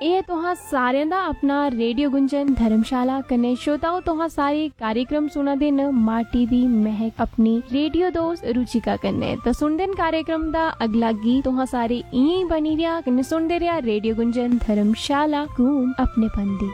ਇਹ तुहां सारें दा अपना रेडियो गुंजन धर्मशाला कन्नै श्रोताओ तुहां सारे कार्यक्रम सुना दे न माटी दी महक अपनी रेडियो दोस्त रुचिका कन्नै। तो सुनदे न कार्यक्रम दा अगला गीत तुहां सारे इयां ही बनी रिया कन्नै सुनदे रिया रेडियो गुंजन धर्मशाला गूंज अपने पंदी।